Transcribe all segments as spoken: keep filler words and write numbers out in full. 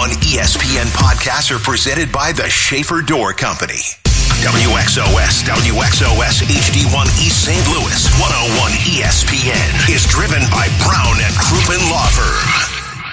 one E S P N podcasts are presented by the Schaefer Door Company. W X O S, W X O S H D one East Saint Louis, one oh one E S P N is driven by Brown and Crouppen Law Firm.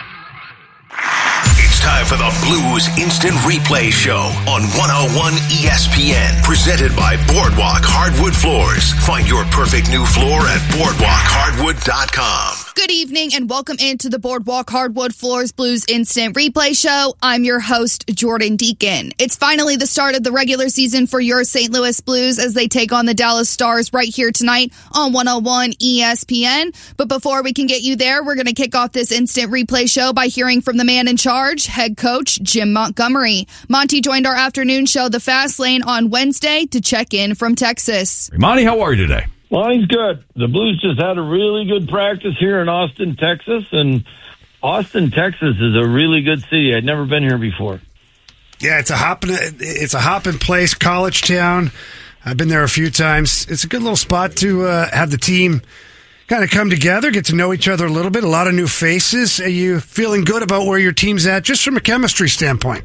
It's time for the Blues Instant Replay Show on one oh one E S P N, presented by Boardwalk Hardwood Floors. Find your perfect new floor at boardwalk hardwood dot com. Good evening and welcome into the Boardwalk Hardwood Floors Blues Instant Replay Show. I'm your host, Jordan Deacon. It's finally the start of the regular season for your Saint Louis Blues as they take on the Dallas Stars right here tonight on one oh one E S P N. But before we can get you there, we're going to kick off this Instant Replay Show by hearing from the man in charge, head coach Jim Montgomery. Monty joined our afternoon show, The Fast Lane, on Wednesday to check in from Texas. Monty, how are you today? Well, he's good. The Blues just had a really good practice here in Austin, Texas, and Austin, Texas is a really good city. I'd never been here before. Yeah, it's a hopping, it's a hopping place, college town. I've been there a few times. It's a good little spot to uh, have the team kind of come together, get to know each other a little bit. A lot of new faces. Are you feeling good about where your team's at, just from a chemistry standpoint?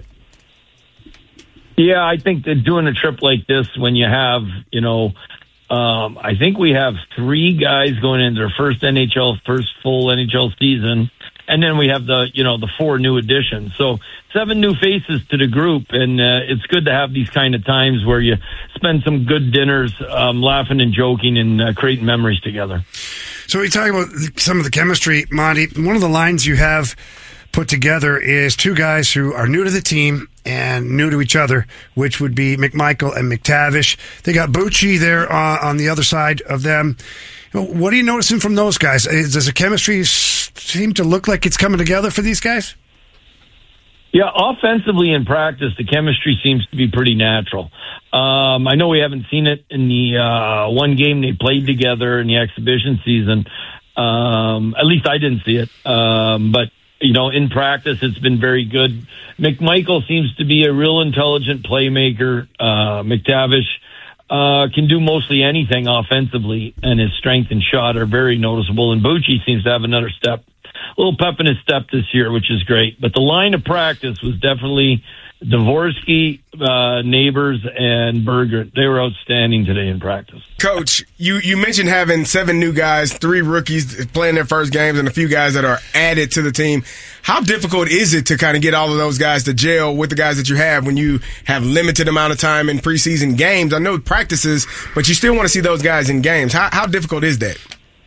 Yeah, I think that doing a trip like this, when you have, you know, Um, I think we have three guys going into their first N H L, first full N H L season, and then we have the, you know, the four new additions. So seven new faces to the group, and uh, it's good to have these kind of times where you spend some good dinners, um, laughing and joking and uh, creating memories together. So we talk about some of the chemistry, Monty. One of the lines you have put together is two guys who are new to the team and new to each other, which would be McMichael and McTavish. They got Bucci there uh, on the other side of them. What are you noticing from those guys? Does the chemistry seem to look like it's coming together for these guys? Yeah, offensively in practice, the chemistry seems to be pretty natural. Um, I know we haven't seen it in the uh, one game they played together in the exhibition season. Um, at least I didn't see it. Um, but You know, in practice, it's been very good. McMichael seems to be a real intelligent playmaker. Uh, McTavish uh, can do mostly anything offensively, and his strength and shot are very noticeable. And Bucci seems to have another step, a little pep in his step this year, which is great. But the line of practice was definitely Dvorsky, uh, Neighbors, and Berger. They were outstanding today in practice. Coach, you, you mentioned having seven new guys, three rookies playing their first games, and a few guys that are added to the team. How difficult is it to kind of get all of those guys to gel with the guys that you have when you have limited amount of time in preseason games? I know practices, but you still want to see those guys in games. How, how difficult is that?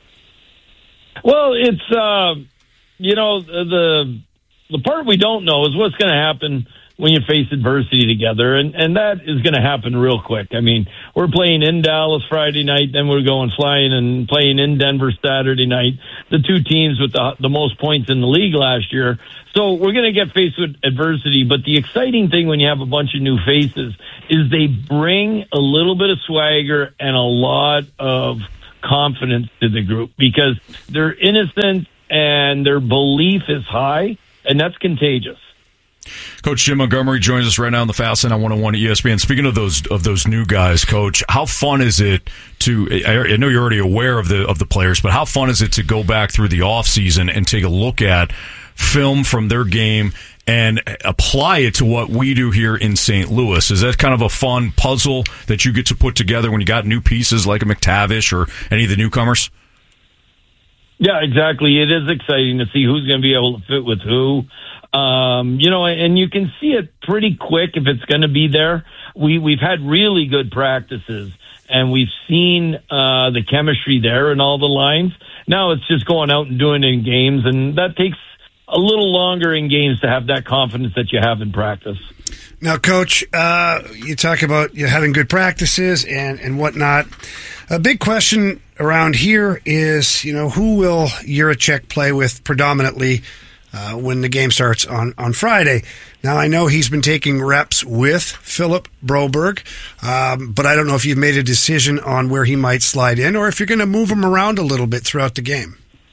Well, it's, uh, you know, the the part we don't know is what's going to happen when you face adversity together, and, and that is going to happen real quick. I mean, we're playing in Dallas Friday night, then we're going flying and playing in Denver Saturday night, the two teams with the, the most points in the league last year. So we're going to get faced with adversity, but the exciting thing when you have a bunch of new faces is they bring a little bit of swagger and a lot of confidence to the group because they're innocent and their belief is high, and that's contagious. Coach Jim Montgomery joins us right now on the Fast Lane on one oh one E S P N. Speaking of those of those new guys, Coach, how fun is it to? I know you're already aware of the of the players, but how fun is it to go back through the off season and take a look at film from their game and apply it to what we do here in Saint Louis? Is that kind of a fun puzzle that you get to put together when you got new pieces like a McTavish or any of the newcomers? Yeah, exactly. It is exciting to see who's going to be able to fit with who. Um, you know, and you can see it pretty quick if it's going to be there. We, we've had really good practices, and we've seen uh, the chemistry there in all the lines. Now it's just going out and doing it in games, and that takes a little longer in games to have that confidence that you have in practice. Now, Coach, uh, you talk about you having good practices and, and whatnot. A big question around here is, you know, who will Jiricek play with predominantly Uh, when the game starts on, on Friday. Now, I know he's been taking reps with Philip Broberg, um, but I don't know if you've made a decision on where he might slide in or if you're going to move him around a little bit throughout the game.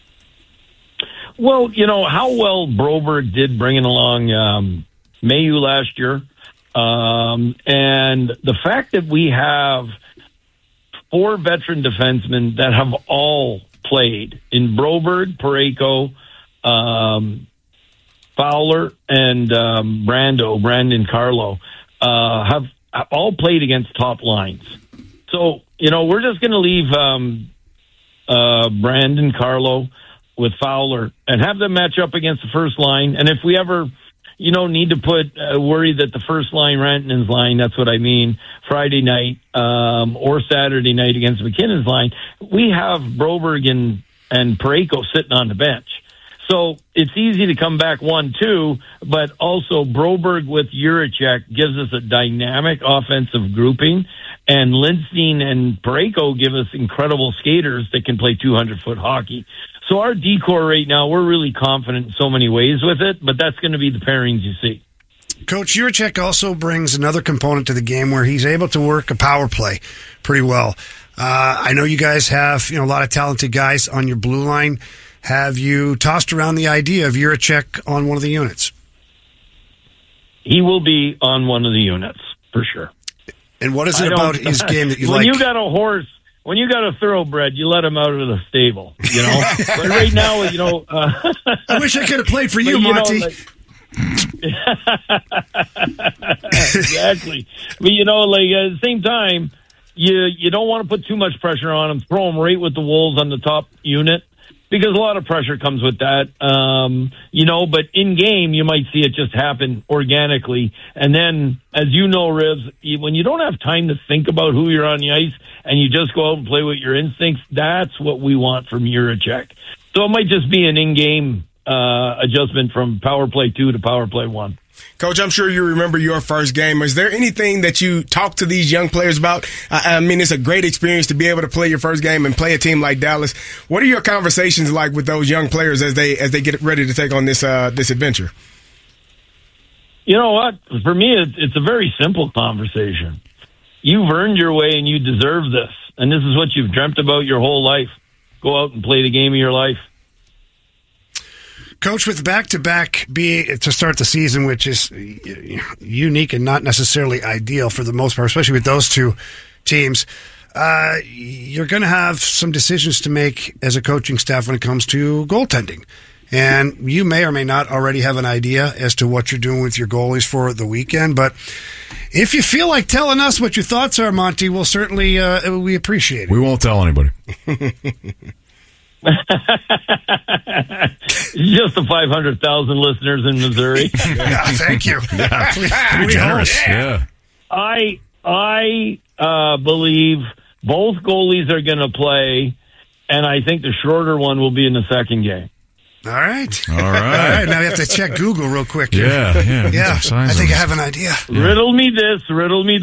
Well, you know, how well Broberg did bringing along um, Mayu last year, um, and the fact that we have four veteran defensemen that have all played in Broberg, Parayko, Um, Fowler and um, Brando, Brandon Carlo, uh, have, have all played against top lines. So, you know, we're just going to leave um, uh, Brandon Carlo with Fowler and have them match up against the first line. And if we ever, you know, need to put uh, worry that the first line, Rantanen's line, that's what I mean, Friday night um, or Saturday night against McKinnon's line, we have Broberg and, and Parayko sitting on the bench. So it's easy to come back one two, but also Broberg with Jiricek gives us a dynamic offensive grouping, and Lindstein and Parayko give us incredible skaters that can play two hundred foot hockey. So our decor right now, we're really confident in so many ways with it, but that's going to be the pairings you see. Coach Jiricek also brings another component to the game where he's able to work a power play pretty well. Uh, I know you guys have, you know, a lot of talented guys on your blue line. Have you tossed around the idea of Jiricek on one of the units? He will be on one of the units, for sure. And what is it about his game that you when like? When you got a horse, when you got a thoroughbred, you let him out of the stable, you know? But right now, you know... Uh, I wish I could have played for you, you Monty. Know, like, exactly. But, you know, like, at the same time, you, you don't want to put too much pressure on him. Throw him right with the Wolves on the top unit, because a lot of pressure comes with that, um, you know, but in game, you might see it just happen organically. And then, as you know, Rivs, you, when you don't have time to think about who you're on the ice and you just go out and play with your instincts, that's what we want from Jiricek. So it might just be an in-game uh, adjustment from power play two to power play one. Coach, I'm sure you remember your first game. Is there anything that you talk to these young players about? I, I mean, it's a great experience to be able to play your first game and play a team like Dallas. What are your conversations like with those young players as they as they get ready to take on this uh, this adventure? You know what? For me, it's, it's a very simple conversation. You've earned your way and you deserve this. And this is what you've dreamt about your whole life. Go out and play the game of your life. Coach, with back-to-back be to start the season, which is unique and not necessarily ideal for the most part, especially with those two teams, uh, you're going to have some decisions to make as a coaching staff when it comes to goaltending. And you may or may not already have an idea as to what you're doing with your goalies for the weekend. But if you feel like telling us what your thoughts are, Monty, we'll certainly uh, we appreciate it. We won't tell anybody. Just the five hundred thousand listeners in Missouri. Yeah, thank you. Yeah. we, we generous. Yeah. I I uh, believe both goalies are going to play, and I think the shorter one will be in the second game. All right. All right. All right. Now we have to check Google real quick. Here. Yeah, yeah. Yeah. I think I have an idea. Yeah. Riddle me this, riddle me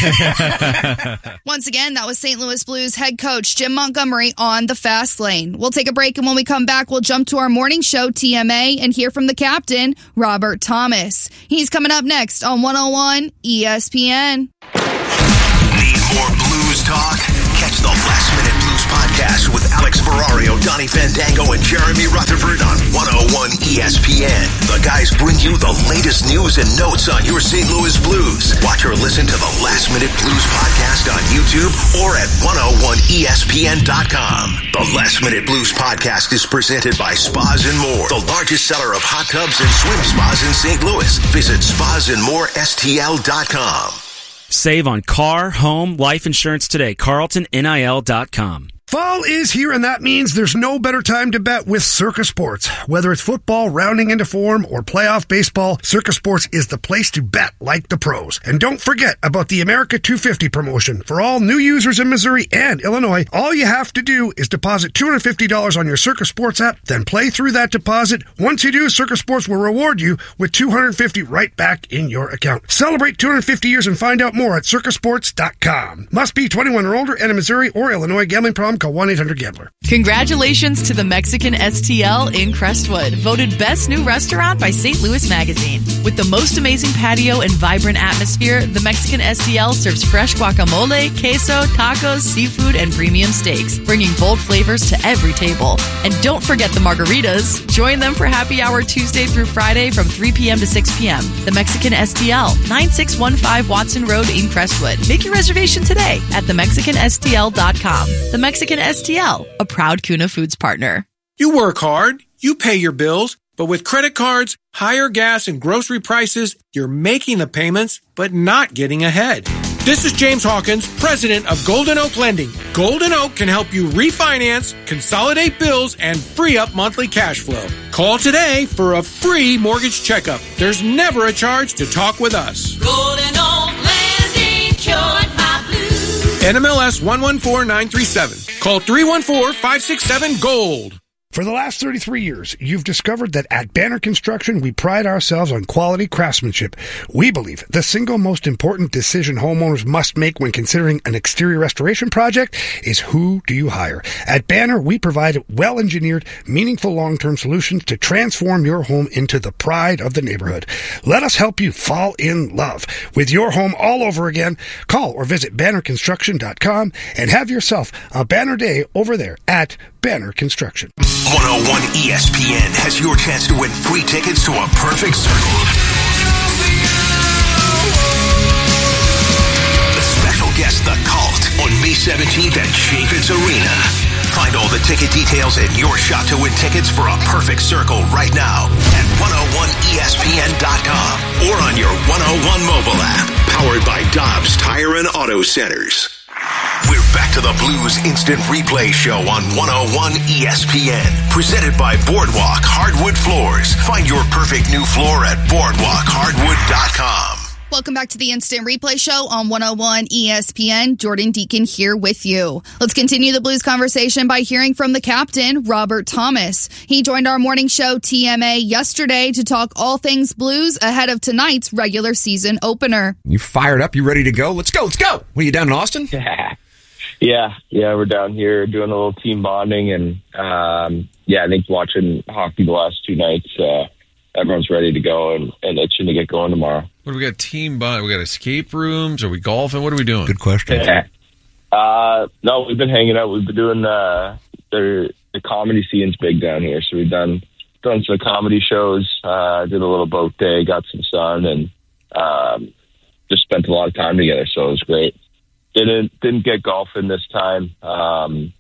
that. Once again, that was Saint Louis Blues head coach Jim Montgomery on the Fast Lane. We'll take a break, and when we come back, we'll jump to our morning show, T M A, and hear from the captain, Robert Thomas. He's coming up next on one oh one E S P N. Need more blues talk? Catch the Last Minute Blues podcast with Alex Ferrario, Donnie Fandango, and Jeremy Rutherford on one oh one E S P N. The guys bring you the latest news and notes on your Saint Louis Blues. Watch or listen to the Last Minute Blues podcast on YouTube or at one oh one E S P N dot com. The Last Minute Blues podcast is presented by Spas and More, the largest seller of hot tubs and swim spas in Saint Louis. Visit spas and more S T L dot com. Save on car, home, life insurance today. Carlton N I L dot com. Fall is here, and that means there's no better time to bet with Circa Sports. Whether it's football rounding into form or playoff baseball, Circa Sports is the place to bet like the pros. And don't forget about the America two fifty promotion. For all new users in Missouri and Illinois, all you have to do is deposit two hundred fifty dollars on your Circa Sports app, then play through that deposit. Once you do, Circa Sports will reward you with two hundred fifty dollars right back in your account. Celebrate two hundred fifty years and find out more at circa sports dot com. Must be twenty-one or older and in Missouri or Illinois. Gambling problem? Call one eight hundred gambler. Congratulations to the Mexican S T L in Crestwood, voted Best New Restaurant by Saint Louis Magazine. With the most amazing patio and vibrant atmosphere, the Mexican S T L serves fresh guacamole, queso, tacos, seafood, and premium steaks, bringing bold flavors to every table. And don't forget the margaritas. Join them for happy hour Tuesday through Friday from three p.m. to six p.m. The Mexican S T L, nine six one five Watson Road in Crestwood. Make your reservation today at the mexican s t l dot com. The Mexican S T L, a proud Kuna Foods partner. You work hard, you pay your bills, But with credit cards, higher gas and grocery prices, you're making the payments, but not getting ahead. This is James Hawkins, president of Golden Oak Lending. Golden Oak can help you refinance, consolidate bills, and free up monthly cash flow. Call today for a free mortgage checkup. There's never a charge to talk with us. Golden Oak Lending cured my blues. N M L S one one four nine three seven. Call three one four, five six seven, GOLD. For the last thirty-three years, you've discovered that at Banner Construction, we pride ourselves on quality craftsmanship. We believe the single most important decision homeowners must make when considering an exterior restoration project is who do you hire. At Banner, we provide well-engineered, meaningful long-term solutions to transform your home into the pride of the neighborhood. Let us help you fall in love with your home all over again. Call or visit banner construction dot com and have yourself a banner day over there at Banner Construction. one oh one E S P N has your chance to win free tickets to a perfect circle. The special guest, The Cult, on May seventeenth at Chaffetz Arena. Find all the ticket details and your shot to win tickets for a perfect circle right now at one oh one E S P N dot com or on your one oh one mobile app, powered by Dobbs Tire and Auto Centers. We're back to the Blues Instant Replay Show on one oh one E S P N, presented by Boardwalk Hardwood Floors. Find your perfect new floor at boardwalk hardwood dot com. Welcome back to the Instant Replay Show on one oh one E S P N. Jordan Deacon here with you. Let's continue the Blues conversation by hearing from the captain, Robert Thomas. He joined our morning show T M A yesterday to talk all things Blues ahead of tonight's regular season opener. You fired up? You ready to go? Let's go, let's go! What, are you down in Austin? Yeah, yeah, yeah we're down here doing a little team bonding, and um, yeah, I think watching hockey the last two nights, uh, everyone's ready to go and, and itching to get going tomorrow. What do we got? Team bond? We got escape rooms? Are we golfing? What are we doing? Good question. Yeah. Uh, no, we've been hanging out. We've been doing uh, the the comedy scene's big down here, so we've done done some comedy shows. Uh, did a little boat day, got some sun, and um, just spent a lot of time together. So it was great. Didn't didn't get golfing this time, um,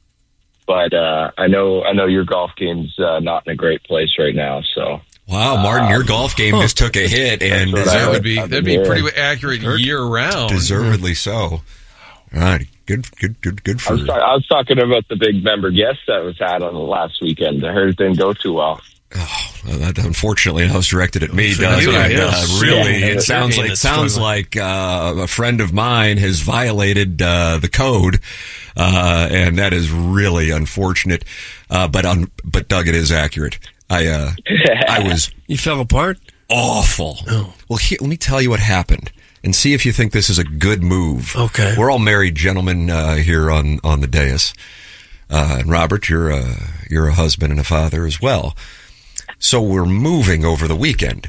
but uh, I know I know your golf game's uh, not in a great place right now. So. Wow, Martin, your golf game just took a hit, and that would be that'd be pretty accurate year round. Deservedly so. All right, good, good, good, good for I was, talk- I was talking about the big member guest that was had on the last weekend. I heard it didn't go too well. Oh, well, that, unfortunately, that was directed at me. Doug. You, uh, yes. Really, yeah, it sounds like sounds like uh, a friend of mine has violated uh, the code, uh, and that is really unfortunate. Uh, but un- but Doug, it is accurate. I uh, I was you fell apart. Awful. Oh. Well, here, let me tell you what happened, and see if you think this is a good move. Okay, we're all married gentlemen uh, here on on the dais, uh, and Robert, you're a you're a husband and a father as well. So we're moving over the weekend,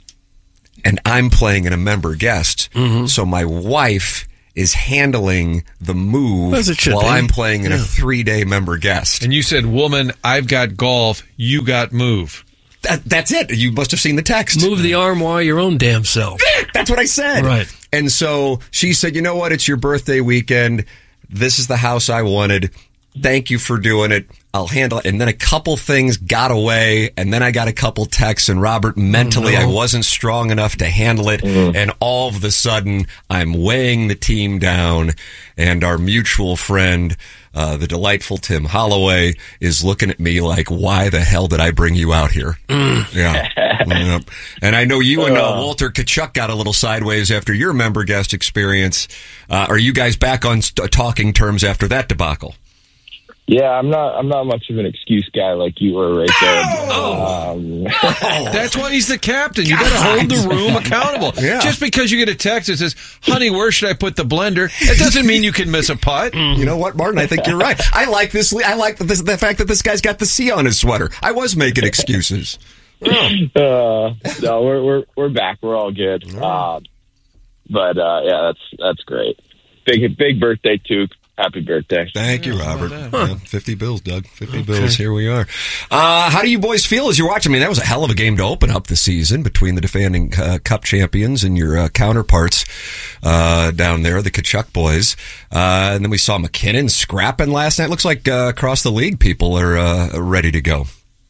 and I'm playing in a member guest. Mm-hmm. So my wife is handling the move while be. I'm playing in yeah. a three-day member guest. And you said, woman, I've got golf, you got move. That, that's it. You must have seen the text. Move the arm while your own damn self. That's what I said. Right. And so she said, you know what? It's your birthday weekend. This is the house I wanted. Thank you for doing it. I'll handle it. And then a couple things got away, and then I got a couple texts, and Robert, mentally, oh, no. I wasn't strong enough to handle it, mm. and all of a sudden, I'm weighing the team down, and our mutual friend, uh, the delightful Tim Holloway, is looking at me like, why the hell did I bring you out here? Mm. Yeah. Yep. And I know you and uh, Walter Tkachuk got a little sideways after your member guest experience. Uh, are you guys back on st- talking terms after that debacle? Yeah, I'm not. I'm not much of an excuse guy like you were right there. Oh, um, that's why he's the captain. You got to hold the room accountable. Yeah. Just because you get a text that says, "Honey, where should I put the blender?" It doesn't mean you can miss a putt. You know what, Martin? I think you're right. I like this. I like this, the fact that this guy's got the C on his sweater. I was making excuses. uh, no, we're we're we're back. We're all good. Uh, but uh, yeah, that's that's great. Big big birthday too. Happy birthday. Thank you, Robert. Huh. Yeah, fifty bills, Doug. fifty okay. bills. Here we are. Uh, how do you boys feel as you're watching? I mean, that was a hell of a game to open up the season between the defending uh, Cup champions and your uh, counterparts uh, down there, the Tkachuk boys. Uh, and then we saw McKinnon scrapping last night. Looks like uh, across the league, people are uh, ready to go.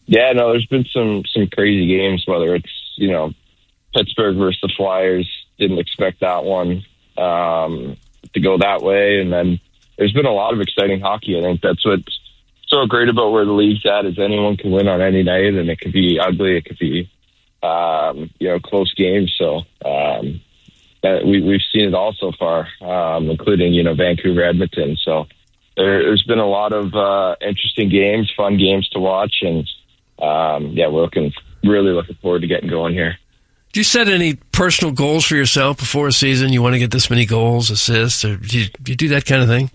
yeah, no, there's been some some crazy games. Whether it's you know Pittsburgh versus the Flyers, didn't expect that one um, to go that way, and then there's been a lot of exciting hockey. I think that's what's so great about where the league's at is anyone can win on any night, and it could be ugly, it could be um, you know close games. So um, that we we've seen it all so far, um, including you know Vancouver, Edmonton. So there, there's been a lot of uh, interesting games, fun games to watch, and um, yeah, we're looking really looking forward to getting going here. Do you set any personal goals for yourself before a season? You want to get this many goals, assists, or do you, do you do that kind of thing?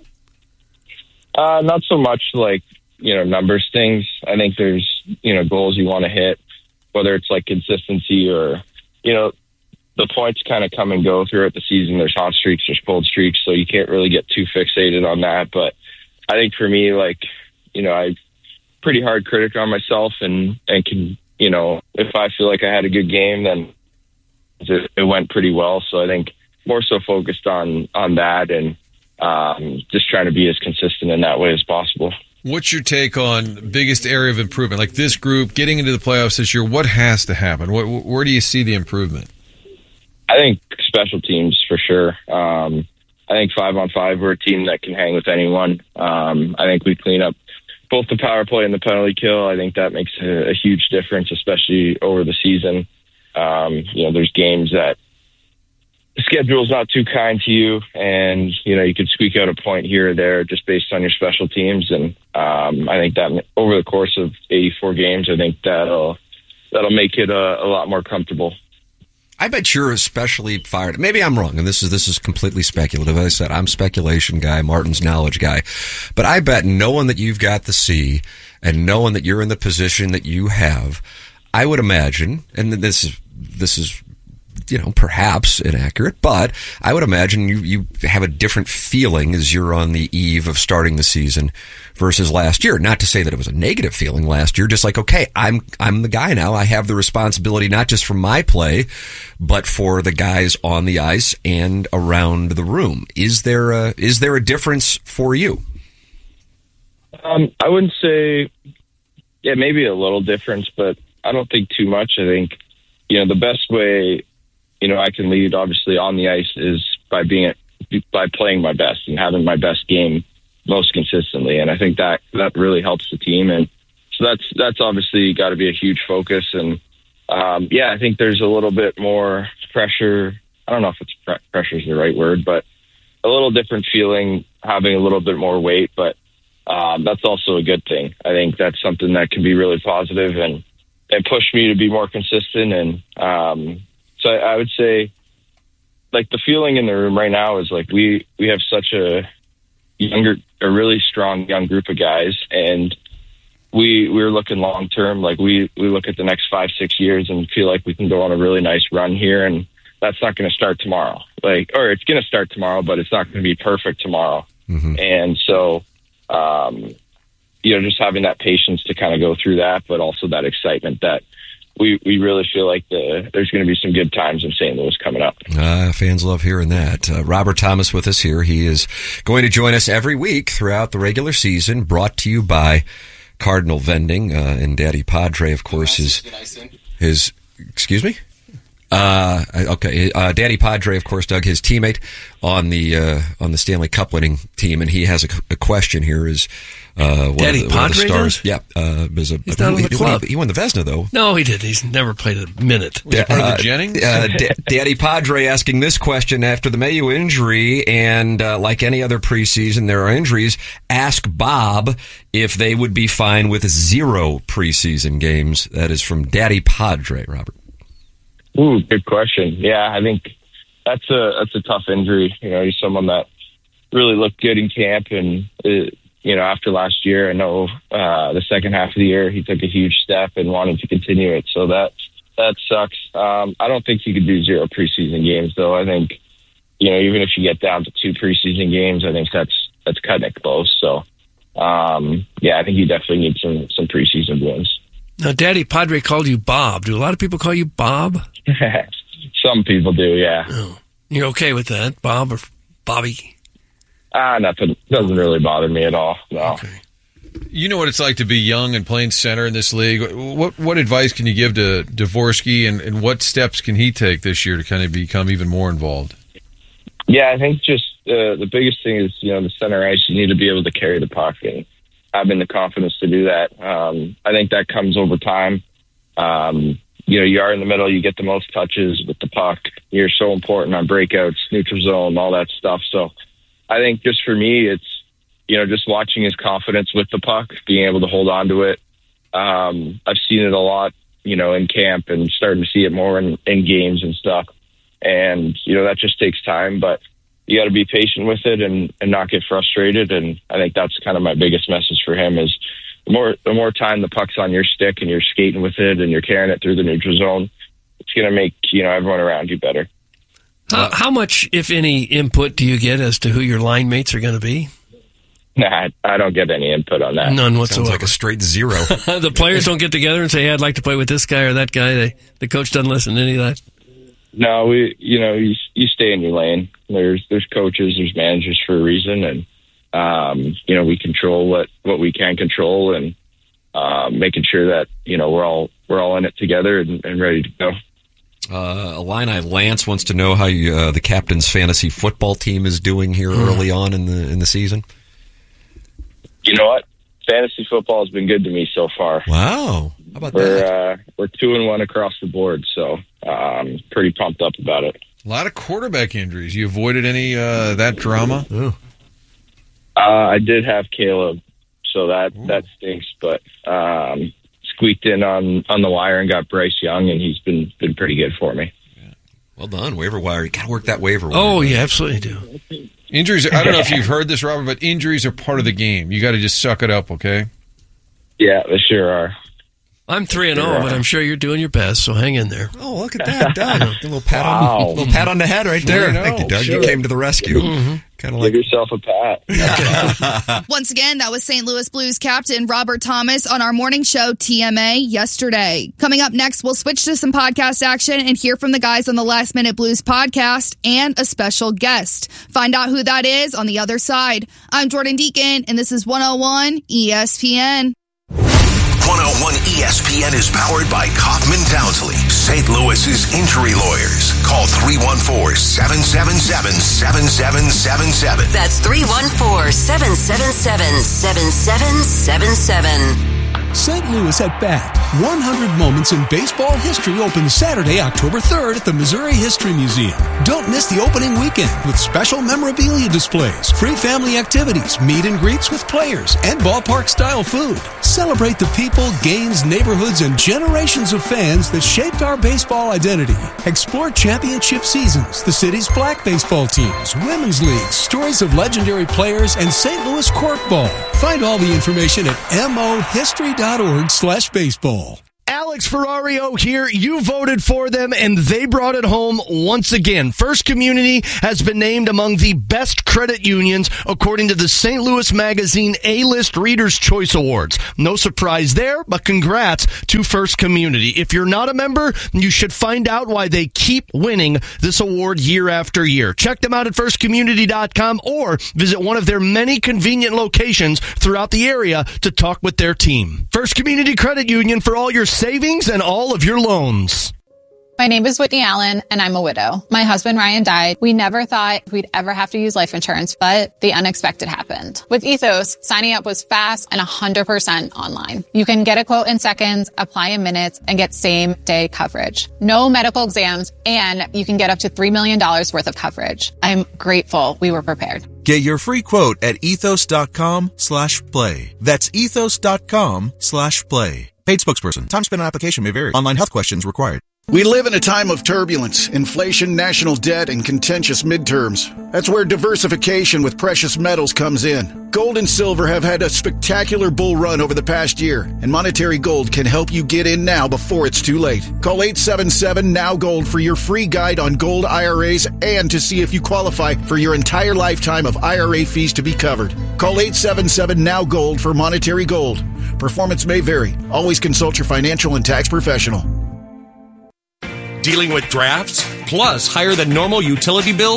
Uh, not so much like, you know, numbers things. I think there's, you know, goals you want to hit, whether it's like consistency or, you know, the points kind of come and go throughout the season. There's hot streaks, there's cold streaks, so you can't really get too fixated on that. But I think for me, like, you know, I'm pretty hard critic on myself and, and can, you know, if I feel like I had a good game, then it, it went pretty well. So I think more so focused on, on that and um, just trying to be as consistent in that way as possible. What's your take on biggest area of improvement? Like this group getting into the playoffs this year, what has to happen? What, where do you see the improvement? I think special teams for sure. Um, I think five on five, we're a team that can hang with anyone. Um, I think we clean up both the power play and the penalty kill. I think that makes a, a huge difference, especially over the season. Um, you know, there's games that the schedule's not too kind to you, and you know you could squeak out a point here or there just based on your special teams. And um, I think that over the course of eighty-four games, I think that'll that'll make it a, a lot more comfortable. I bet you're especially fired. Maybe I'm wrong, and this is this is completely speculative. As I said, I'm speculation guy, Martin's knowledge guy, but I bet knowing that you've got the C and knowing that you're in the position that you have, I would imagine, and this is this is. you know, perhaps inaccurate, but I would imagine you, you have a different feeling as you're on the eve of starting the season versus last year. Not to say that it was a negative feeling last year, just like, okay, I'm, I'm the guy now. I have the responsibility, not just for my play, but for the guys on the ice and around the room. Is there a, is there a difference for you? Um, I wouldn't say, yeah, maybe a little difference, but I don't think too much. I think, you know, the best way, you know, I can lead obviously on the ice is by being, by playing my best and having my best game most consistently. And I think that, that really helps the team. And so that's, that's obviously got to be a huge focus. And, um, yeah, I think there's a little bit more pressure. I don't know if it's pre- pressure is the right word, but a little different feeling, having a little bit more weight, but, um, that's also a good thing. I think that's something that can be really positive and, and push me to be more consistent. And, um, So I would say, like, the feeling in the room right now is like we, we have such a younger, a really strong young group of guys, and we we're looking long term. Like we, we look at the next five six years and feel like we can go on a really nice run here, and that's not going to start tomorrow. Like, or it's going to start tomorrow, but it's not going to be perfect tomorrow. Mm-hmm. And so, um, you know, just having that patience to kind of go through that, but also that excitement that. We we really feel like the, there's going to be some good times in Saint Louis coming up. Uh, fans love hearing that. Uh, Robert Thomas with us here. He is going to join us every week throughout the regular season, brought to you by Cardinal Vending. Uh, and Daddy Padre, of course, is his, excuse me? Uh, okay. Uh, Daddy Padre, of course, Doug, his teammate on the, uh, on the Stanley Cup winning team. And he has a, a question here is, Uh, one Daddy of the, one of the Padre stars. does? Yeah, uh, was a, He's not on the he, club. He won the Vezina, though. No, he didn't. He's never played a minute. Was he part of the Jennings? Uh, D- Daddy Padre asking this question after the Mayu injury, and uh, like any other preseason, there are injuries. Ask Bob if they would be fine with zero preseason games. That is from Daddy Padre, Robert. Ooh, good question. Yeah, I think that's a that's a tough injury. You know, he's someone that really looked good in camp, and it, you know, after last year, I know uh, the second half of the year he took a huge step and wanted to continue it. So that that sucks. Um, I don't think you could do zero preseason games, though. I think, you know, even if you get down to two preseason games, I think that's that's cutting it close. So, um, yeah, I think you definitely need some some preseason wins. Now, Daddy Padre called you Bob. Do a lot of people call you Bob? Some people do, yeah. Oh. You're okay with that, Bob or Bobby? Ah, nothing. Doesn't really bother me at all. No. Okay. You know what it's like to be young and playing center in this league. What what advice can you give to Dvorsky, and, and what steps can he take this year to kind of become even more involved? Yeah, I think just uh, the biggest thing is, you know, the center ice, you need to be able to carry the puck and having the confidence to do that. Um, I think that comes over time. Um, you know, you are in the middle, you get the most touches with the puck. You're so important on breakouts, neutral zone, all that stuff. So I think just for me, it's, you know, just watching his confidence with the puck, being able to hold on to it. Um, I've seen it a lot, you know, in camp and starting to see it more in, in games and stuff. And, you know, that just takes time, but you got to be patient with it and, and not get frustrated. And I think that's kind of my biggest message for him is the more, the more time the puck's on your stick and you're skating with it and you're carrying it through the neutral zone, it's going to make, you know, everyone around you better. How, how much, if any, input do you get as to who your line mates are going to be? Nah, I don't get any input on that. None whatsoever. Sounds like a straight zero. The players don't get together and say, hey, I'd like to play with this guy or that guy. They, the coach doesn't listen to any of that. No, we, you know, you, you stay in your lane. There's, there's coaches, there's managers for a reason. And, um, you know, we control what, what we can control and, um, making sure that, you know, we're all, we're all in it together and, and ready to go. Uh, Illini Lance wants to know how you, uh, the captain's fantasy football team is doing here mm. early on in the, in the season. You know what? Fantasy football has been good to me so far. Wow. How about we're, that? Uh, we're two and one across the board, so um, pretty pumped up about it. A lot of quarterback injuries. You avoided any uh, that drama? Oh. Uh, I did have Caleb, so that, that stinks, but um, squeaked in on, on the wire and got Bryce Young, and he's been been pretty good for me. Yeah. Well done, waiver wire. You got to work that waiver wire. Oh, you absolutely do. Injuries, I don't know if you've heard this, Robert, but injuries are part of the game. You got to just suck it up, okay? Yeah, they sure are. I'm three and zero, but I'm sure you're doing your best. So hang in there. Oh, look at that, Doug! A little pat wow. on, little pat on the head right there. Thank you, Doug. Sure. You came to the rescue. Mm-hmm. Kind of like give yourself a pat. Once again, that was Saint Louis Blues captain Robert Thomas on our morning show T M A yesterday. Coming up next, we'll switch to some podcast action and hear from the guys on the Last Minute Blues podcast and a special guest. Find out who that is on the other side. I'm Jordan Deacon, and this is one oh one E S P N. one oh one E S P N is powered by Kaufman Townsley, Saint Louis's injury lawyers. Call three one four, seven seven seven, seven seven seven seven. That's three one four, seven seven seven, seven seven seven seven. Saint Louis at Bat. one hundred Moments in Baseball History opens Saturday, October third at the Missouri History Museum. Don't miss the opening weekend with special memorabilia displays, free family activities, meet and greets with players, and ballpark-style food. Celebrate the people, games, neighborhoods, and generations of fans that shaped our baseball identity. Explore championship seasons, the city's black baseball teams, women's leagues, stories of legendary players, and Saint Louis corkball. Find all the information at mohistory.org slash baseball. Alex Ferrario here. You voted for them, and they brought it home once again. First Community has been named among the best credit unions according to the Saint Louis Magazine A-List Reader's Choice Awards. No surprise there, but congrats to First Community. If you're not a member, you should find out why they keep winning this award year after year. Check them out at first community dot com or visit one of their many convenient locations throughout the area to talk with their team. First Community Credit Union for all your savings and all of your loans. My name is Whitney Allen, and I'm a widow. My husband, Ryan, died. We never thought we'd ever have to use life insurance, but the unexpected happened. With Ethos, signing up was fast and one hundred percent online. You can get a quote in seconds, apply in minutes, and get same-day coverage. No medical exams, and you can get up to three million dollars worth of coverage. I'm grateful we were prepared. Get your free quote at ethos.com slash play. That's ethos.com slash play. Paid spokesperson. Time spent on application may vary. Online health questions required. We live in a time of turbulence, inflation, national debt, and contentious midterms. That's where diversification with precious metals comes in. Gold and silver have had a spectacular bull run over the past year, and Monetary Gold can help you get in now before it's too late. Call eight seven seven, N O W Gold for your free guide on gold I R As and to see if you qualify for your entire lifetime of I R A fees to be covered. Call eight seven seven, N O W Gold for Monetary Gold. Performance may vary. Always consult your financial and tax professional. Dealing with drafts, plus higher than normal utility bills?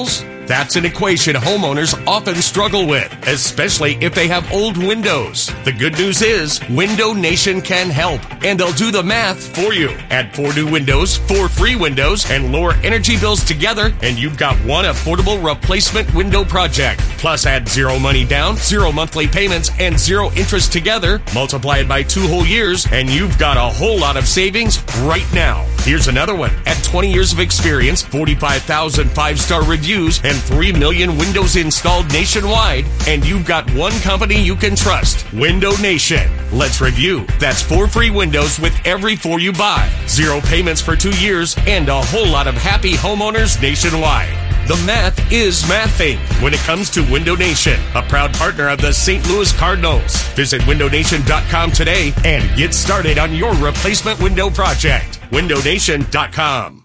That's an equation homeowners often struggle with, especially if they have old windows. The good news is Window Nation can help, and they'll do the math for you. Add four new windows, four free windows, and lower energy bills together, and you've got one affordable replacement window project. Plus, add zero money down, zero monthly payments, and zero interest together. Multiply it by two whole years, and you've got a whole lot of savings right now. Here's another one. Add twenty years of experience, forty-five thousand five-star reviews, and three million windows installed nationwide, and you've got one company you can trust, Window Nation. Let's review. That's four free windows with every four you buy, zero payments for two years, and a whole lot of happy homeowners nationwide. The math is mathing when it comes to Window Nation, a proud partner of the Saint Louis Cardinals. Visit window nation dot com today and get started on your replacement window project. window nation dot com.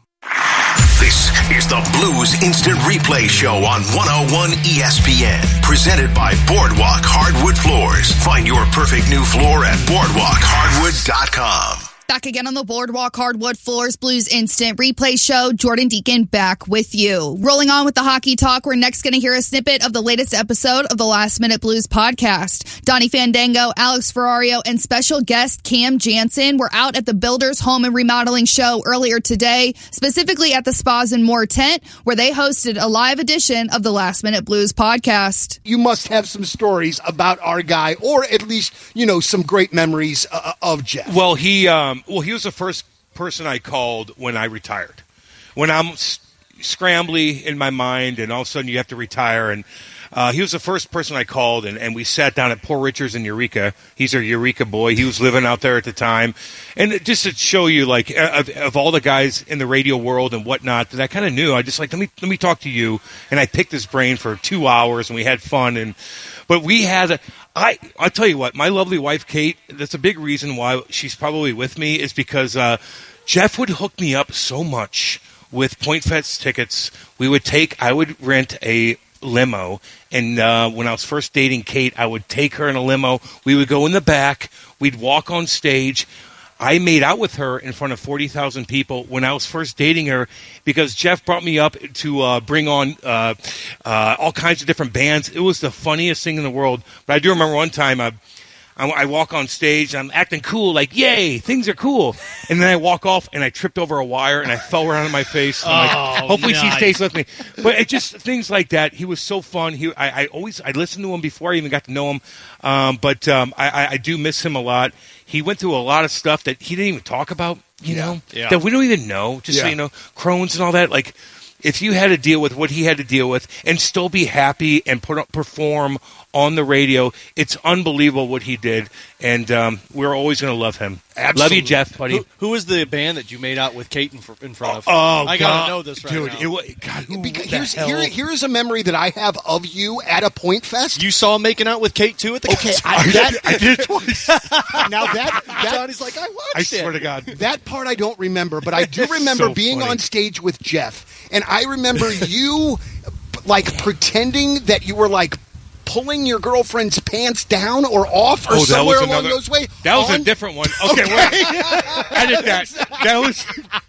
This is the Blues Instant Replay Show on one oh one E S P N. Presented by Boardwalk Hardwood Floors. Find your perfect new floor at boardwalk hardwood dot com. Back again on the Boardwalk Hardwood Floors Blues Instant Replay Show. Jordan Deacon back with you. Rolling on with the hockey talk, we're next going to hear a snippet of the latest episode of the Last Minute Blues podcast. Donnie Fandango, Alex Ferrario, and special guest Cam Jansen were out at the Builders Home and Remodeling Show earlier today, specifically at the Spas and More tent, where they hosted a live edition of the Last Minute Blues podcast. You must have some stories about our guy, or at least, you know, some great memories uh, of Jeff. Well, he... Um Well, he was the first person I called when I retired. When I'm s- scrambly in my mind and all of a sudden you have to retire. And uh, he was the first person I called, and, and we sat down at Poor Richards in Eureka. He's a Eureka boy. He was living out there at the time. And it- just to show you, like, of, of all the guys in the radio world and whatnot that I kind of knew, I just like, let me let me talk to you. And I picked his brain for two hours, and we had fun. And But we had... a I, I'll tell you what, my lovely wife, Kate, that's a big reason why she's probably with me, is because uh, Jeff would hook me up so much with Point Fest tickets. We would take, I would rent a limo, and uh, when I was first dating Kate, I would take her in a limo. We would go in the back. We'd walk on stage. I made out with her in front of forty thousand people when I was first dating her, because Jeff brought me up to uh, bring on uh, uh, all kinds of different bands. It was the funniest thing in the world. But I do remember one time uh, I, I walk on stage, I'm acting cool, like, yay, things are cool. And then I walk off, and I tripped over a wire, and I fell around on my face. And I'm like, Oh, hopefully nice. she stays with me. But it just things like that. He was so fun. He, I, I always, I listened to him before I even got to know him. Um, but um, I, I, I do miss him a lot. He went through a lot of stuff that he didn't even talk about, you Yeah. know, Yeah. that we don't even know. Just so Yeah. you know, Crohn's and all that. Like, if you had to deal with what he had to deal with and still be happy and put up, perform on the radio, it's unbelievable what he did, and um, we're always going to love him. Love you, Jeff, buddy. Who, who was the band that you made out with Kate in, fr- in front of? Oh, I God. gotta know this right Dude, now. it wa- God, who Because the here's, hell? here, here's a memory that I have of you at a Point Fest. You saw him making out with Kate too at the Okay, I, I, that, I did it twice. now that, that Johnny's like, I watched I it. swear to God. that part I don't remember, but I do remember So being funny. on stage with Jeff, and I remember you like pretending that you were like pulling your girlfriend's pants down or off or Oh, that somewhere was along another- those ways. That was on- a different one. Okay, Okay. wait. Edit that. That was...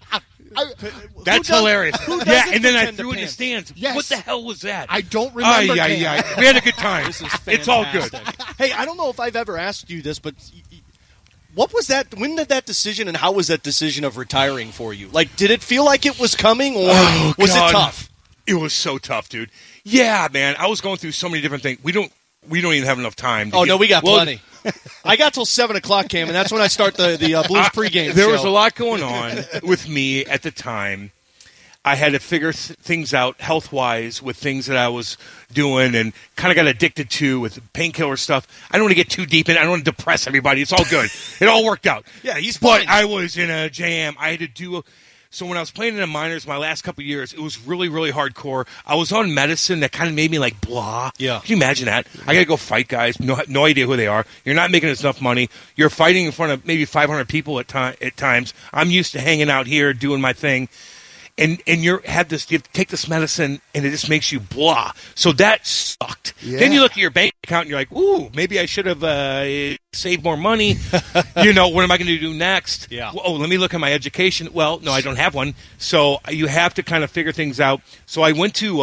That's does- hilarious. who Yeah, doesn't and then I pretend to threw it in the pants? stands. Yes. What the hell was that? I don't remember. yeah, Cam. yeah. We had a good time. This is It's all good. fantastic. Hey, I don't know if I've ever asked you this, but y- y- what was that? When did that decision, and how was that decision of retiring for you? Like, did it feel like it was coming, or Oh, was God. it tough? It was so tough, dude. Yeah, man. I was going through so many different things. We don't. We don't even have enough time. To Oh get- no, we got well, plenty. I got till seven o'clock, Cam, and that's when I start the the uh, Blues I- pregame. There show. was a lot going on with me at the time. I had to figure th- things out health-wise with things that I was doing and kind of got addicted to with painkiller stuff. I don't want to get too deep in it. I don't want to depress everybody. It's all good. It all worked out. Yeah, he's But fine. I was in a jam. I had to do a, so when I was playing in the minors my last couple of years, it was really, really hardcore. I was on medicine that kind of made me like blah. Yeah. Can you imagine that? I got to go fight guys. No, no idea who they are. You're not making enough money. You're fighting in front of maybe five hundred people at, ti- at times. I'm used to hanging out here doing my thing. And and you have this, you take this medicine, and it just makes you blah. So that sucked. Yeah. Then you look at your bank account, and you're like, ooh, maybe I should have uh, saved more money. You know, what am I going to do next? Yeah. Oh, let me look at my education. Well, no, I don't have one. So you have to kind of figure things out. So I went to uh,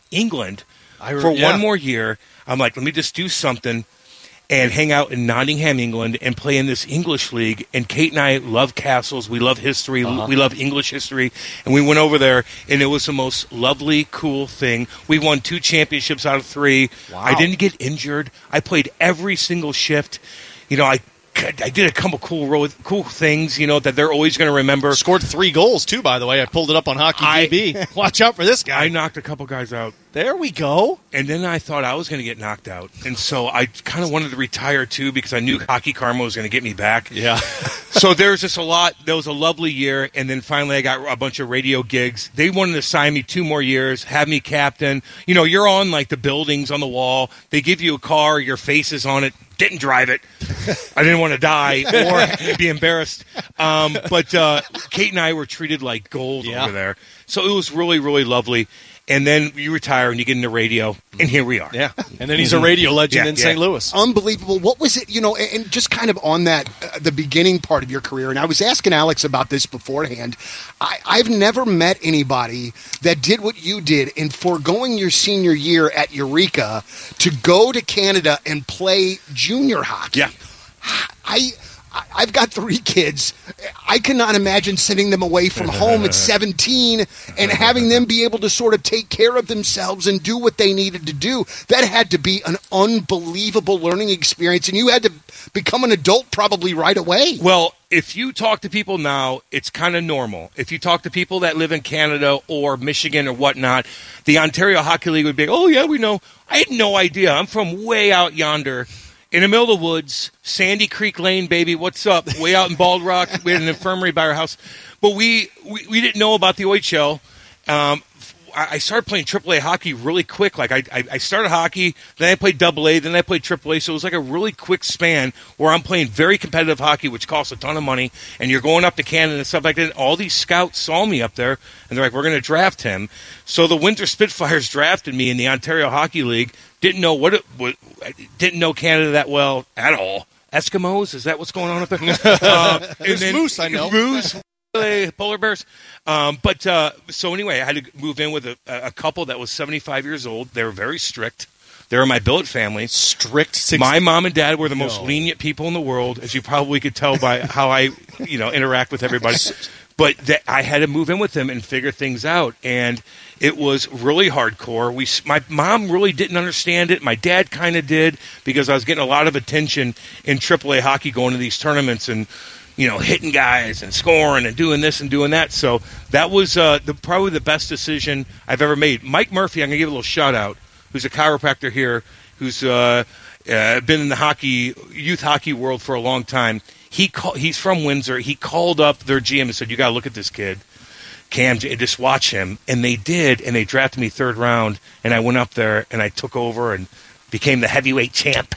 England I re- for yeah. one more year. I'm like, let me just do something and hang out in Nottingham, England, and play in this English league. And Kate and I love castles. We love history. Uh-huh. We love English history. And we went over there, and it was the most lovely, cool thing. We won two championships out of three. Wow. I didn't get injured. I played every single shift. You know, I I did a couple cool ro- cool things, you know, that they're always going to remember. Scored three goals, too, by the way. I pulled it up on Hockey I- D B. Watch out for this guy. I knocked a couple guys out. There we go. And then I thought I was going to get knocked out. And so I kind of wanted to retire, too, because I knew Hockey Karma was going to get me back. Yeah. So there was just a lot. There was a lovely year. And then finally I got a bunch of radio gigs. They wanted to sign me two more years, have me captain. You know, you're on, like, the buildings on the wall. They give you a car. Your face is on it. Didn't drive it. I didn't want to die or be embarrassed. Um, but uh, Kate and I were treated like gold Yeah. over there. So it was really, really lovely. And then you retire and you get into radio, and here we are. Yeah. And then he's a radio legend Yeah, in yeah. Saint Louis. Unbelievable. What was it, you know, and and just kind of on that, uh, the beginning part of your career, and I was asking Alex about this beforehand. I, I've never met anybody that did what you did in foregoing your senior year at Eureka to go to Canada and play junior hockey. Yeah. I... I've got three kids. I cannot imagine sending them away from home at seventeen and having them be able to sort of take care of themselves and do what they needed to do. That had to be an unbelievable learning experience, and you had to become an adult probably right away. Well, if you talk to people now, it's kind of normal. If you talk to people that live in Canada or Michigan or whatnot, the Ontario Hockey League would be, oh, yeah, we know. I had no idea. I'm from way out yonder. In the middle of the woods, Sandy Creek Lane, baby, what's up? Way out in Bald Rock, we had an infirmary by our house. But we, we, we didn't know about the O H L. Um, I I started playing triple A hockey really quick. Like I, I I started hockey, then I played double A, then I played triple A. So it was like a really quick span where I'm playing very competitive hockey, which costs a ton of money. And you're going up to Canada and stuff like that. And all these scouts saw me up there, and they're like, we're going to draft him. So the Winter Spitfires drafted me in the Ontario Hockey League. Didn't know what it what, didn't know Canada that well at all. Eskimos, is that what's going on up there? uh, and There's then, moose, I know. Moose, polar bears. Um, but uh, so anyway, I had to move in with a, a couple that was seventy-five years old. They were very strict. They were my billet family. Strict. Six- my mom and dad were the most No. lenient people in the world, as you probably could tell by how I, you know, interact with everybody. But that I had to move in with them and figure things out, and it was really hardcore. We, my mom really didn't understand it. My dad kind of did, because I was getting a lot of attention in triple A hockey, going to these tournaments and, you know, hitting guys and scoring and doing this and doing that. So that was uh, the, probably the best decision I've ever made. Mike Murphy, I'm going to give a little shout out, who's a chiropractor here, who's uh, uh, been in the hockey youth hockey world for a long time. He call, he's from Windsor. He called up their G M and said, "You got to look at this kid, Cam. Just watch him." And they did, and they drafted me third round. And I went up there and I took over and became the heavyweight champ.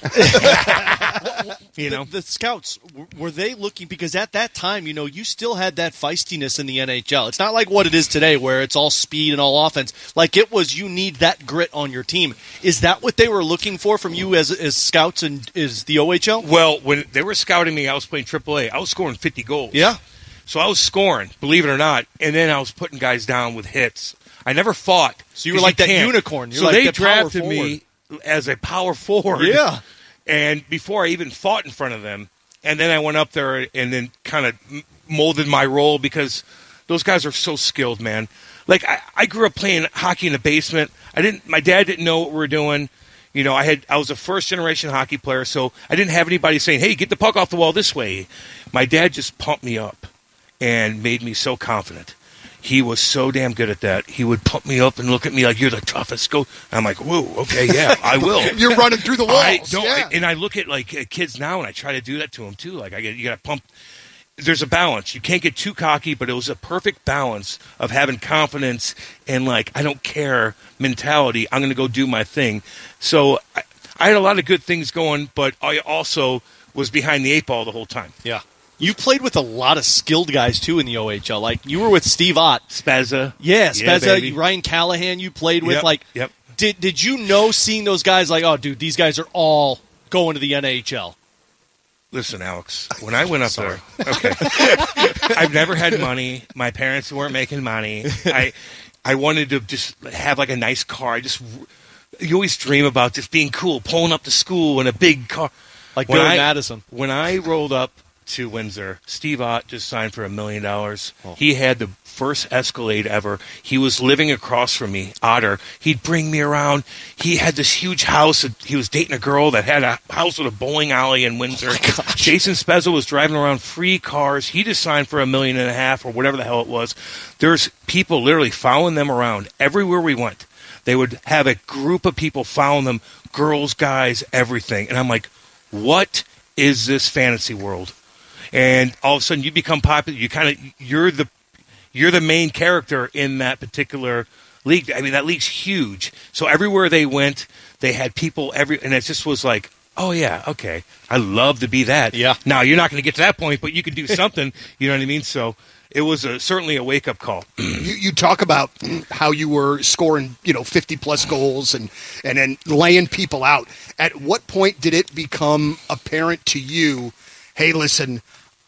You know, the, the scouts, w- were they looking, because at that time, you know, you still had that feistiness in the N H L. It's not like what it is today where it's all speed and all offense. Like it was, you need that grit on your team. Is that what they were looking for from you as as scouts and is the O H L? Well, when they were scouting me, I was playing triple A. I was scoring fifty goals. Yeah. So I was scoring, believe it or not, and then I was putting guys down with hits. I never fought. So you were 'cause like that can't. unicorn. You're so like they that power drafted me forward. as a power forward. Yeah. And before I even fought in front of them, and then I went up there and then kind of molded my role, because those guys are so skilled, man. Like I, I grew up playing hockey in the basement. I didn't. My dad didn't know what we were doing. You know, I had I was a first generation hockey player, so I didn't have anybody saying, "Hey, get the puck off the wall this way." My dad just pumped me up and made me so confident. He was so damn good at that. He would pump me up and look at me like, "You're the toughest." Go. I'm like, "Whoa, okay, yeah, I will." You're running through the walls. I don't, yeah. and I look at like uh, kids now, and I try to do that to them too. Like I get, you got to pump. There's a balance. You can't get too cocky, but it was a perfect balance of having confidence and like I don't care mentality. I'm going to go do my thing. So I, I had a lot of good things going, but I also was behind the eight ball the whole time. Yeah. You played with a lot of skilled guys, too, in the O H L. Like, you were with Steve Ott. Spezza. Yeah, Spezza. Yeah, Ryan Callahan you played with. Yep, Like, yep. Did, did you know, seeing those guys, like, oh, dude, these guys are all going to the N H L? Listen, Alex, when I went up there, okay, I've never had money. My parents weren't making money. I, I wanted to just have like a nice car. I just you always dream about just being cool, pulling up to school in a big car. Like When Billy I- Madison. When I rolled up to Windsor, Steve Ott just signed for a million dollars. Oh. He had the first Escalade ever. He was living across from me, Otter. He'd bring me around. He had this huge house. He was dating a girl that had a house with a bowling alley in Windsor. Oh Jason Spezza was driving around free cars. He just signed for a million and a half or whatever the hell it was. There's people literally following them around everywhere we went. They would have a group of people following them, girls, guys, everything. And I'm like, what is this fantasy world? And all of a sudden you become popular. You kind of you're the you're the main character in that particular league. I mean, that league's huge. So everywhere they went, they had people every, and it just was like, oh yeah, okay, I love to be that. Yeah. Now you're not going to get to that point, but you can do something. You know what I mean? So it was a, certainly a wake up call. you, you talk about how you were scoring, you know, fifty plus goals and, and then laying people out. At what point did it become apparent to you, hey, listen,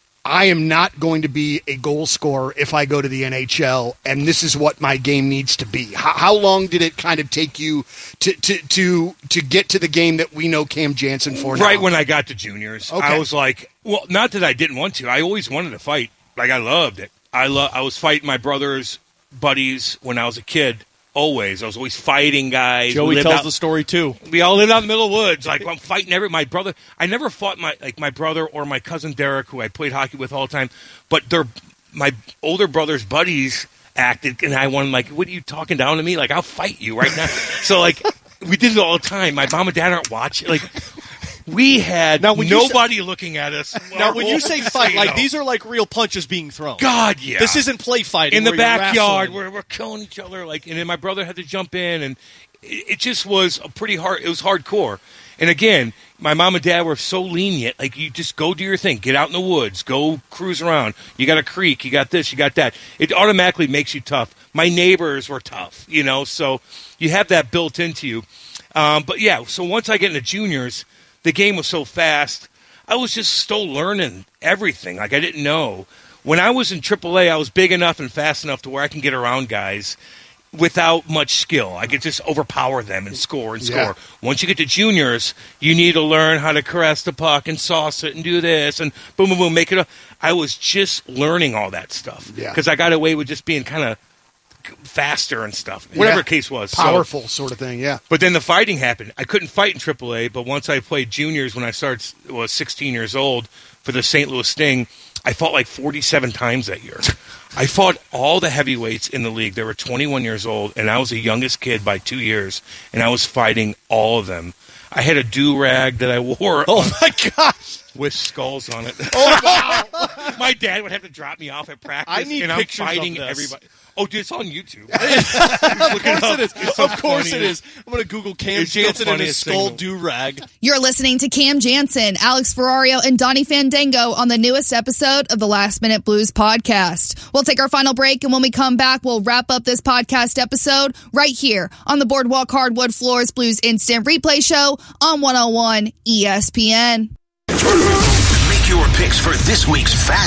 I am not going to be a goal scorer if I go to the N H L, and this is what my game needs to be? How, how long did it kind of take you to, to to to get to the game that we know Cam Jansen for now? Right when I got to juniors, Okay. I was like, well, not that I didn't want to. I always wanted to fight. Like, I loved it. I lo- I was fighting my brother's buddies when I was a kid. Always. I was always fighting guys. Joey We lived tells out- the story too. We all lived out in the middle of the woods. Like, I'm fighting every my brother. I never fought my like my brother or my cousin Derek, who I played hockey with all the time. But they're my older brother's buddies acted, and I wanted like, what are you talking down to me? Like, I'll fight you right now. So like, we did it all the time. My mom and dad aren't watching. Like, we had Now, when you nobody looking at us. Now, Our when whole- you say fight, you like know. these are like real punches being thrown. God, yeah. This isn't play fighting in the where you're backyard wrestling. where we're killing each other. Like, and then my brother had to jump in, and it, it just was a pretty hard. It was hardcore. And again, my mom and dad were so lenient. Like, you just go do your thing, get out in the woods, go cruise around. You got a creek, you got this, you got that. It automatically makes you tough. My neighbors were tough, you know, so you have that built into you. Um, but yeah, so once I get into juniors, the game was so fast. I was just still learning everything. Like, I didn't know. When I was in triple A, I was big enough and fast enough to where I can get around guys without much skill. I could just overpower them and score and score. Yeah. Once you get to juniors, you need to learn how to caress the puck and sauce it and do this and boom, boom, boom, make it up. I was just learning all that stuff Yeah. because I got away with just being kind of faster and stuff, whatever Yeah. the case was. So- Powerful sort of thing, yeah. but then the fighting happened. I couldn't fight in triple A, but once I played juniors when I started, was sixteen years old for the Saint Louis Sting, I fought like forty-seven times that year. I fought all the heavyweights in the league. They were twenty-one years old, and I was the youngest kid by two years, and I was fighting all of them. I had a do-rag that I wore. Oh, my gosh. With skulls on it. Oh, wow. My dad would have to drop me off at practice, I need and I'm pictures of fighting this. everybody. Oh, dude, it's on YouTube. Of course it is. It's so Of course funny. it is. I'm going to Google Cam It's the Jansen and his funniest skull thing. do-rag. You're listening to Cam Jansen, Alex Ferrario, and Donnie Fandango on the newest episode of the Last Minute Blues podcast. We'll take our final break, and when we come back, we'll wrap up this podcast episode right here on the Boardwalk Hardwood Floors Blues Instant Replay Show on one oh one E S P N. Make your picks for this week's Fast